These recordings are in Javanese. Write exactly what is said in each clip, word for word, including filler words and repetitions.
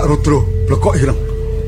Rudra blekok ireng.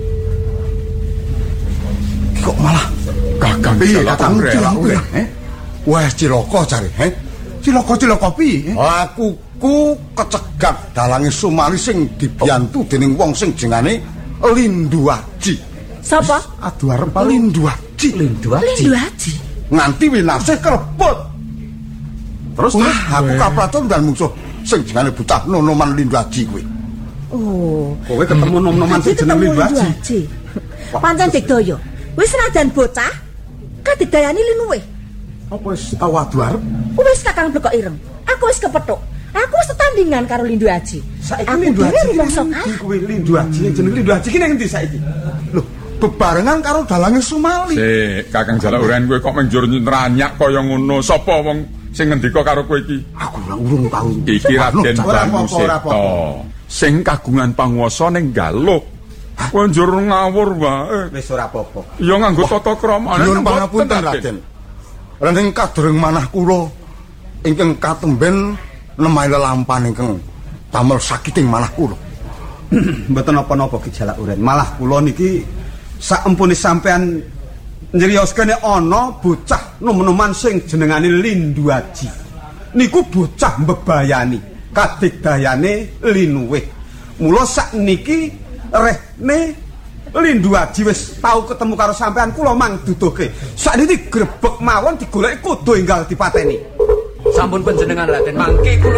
Kok malah Kakang Kakang Rudra. Eh? Wah, cilaka jare, eh? Cilaka-cilaka piye? Aku ku kecegat dalange Sumali sing dibiyantu dening wong sing jenenge Lindu Aji. Sapa? Aduh arep Lindu Aji. Lindu Aji. Lindu Aji. Nganti winasih krebut. Terus Wah, aku kapraton dan musuh sing jenenge bocah Nonoman Lindu Aji kuwi. Oh, kowe ketemu nom-noman sing jenenge Lindu Aji. Pancen digdaya. Wis senajan bocah, kadigdayani linuwe. Apa wis tau adu arep? Wis Kakang blekok ireng. Aku wis kepethuk. Aku wis tetandingan karo Lindu Aji. Saiki Lindu Aji iki kuwi Lindu Aji jeneng Lindu Aji ki ning endi saiki? Lho, bebarengan karo dalange Sumali. Sik, Kakang Jalauren kowe kok menjur nranyak kaya ngono. Sapa wong sing ngendika karo kowe iki? Aku ora urung tau. Iki Raden Banguseta. Sing kagungan panguwasa ning Galuh. Kowe njur ngawur wae. Wis ora apa-apa. Ya nganggo tata krama. Nyuwun pangapunten Raden. Raden kadering manah kula ingkang katemben nemahi lelampahan ingkang damel sakiting manah kula. Mboten napa-napa Ki Jalauren. Malah kula niki saempune sampean nyrioskene ana bocah nom-noman sing jenengane Lindu Aji. Niku bocah mbebayani, kadigdayane linuwih. Mula sakniki rehne Lindu Aji wis tau ketemu karo sampean kula mang duduhke. Sakniki grebek mawon digoleki kudu enggal dipateni. Sampun panjenengan Raden, mangke kula